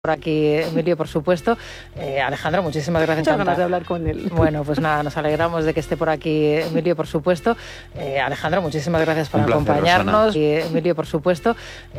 Por aquí, Emilio, por supuesto. Alejandro, muchísimas gracias. Muchas ganas de hablar con él. Bueno, pues nada, nos alegramos de que esté por aquí Emilio, por supuesto. Alejandro, muchísimas gracias por Un placer, acompañarnos. Rosana. Emilio, por supuesto.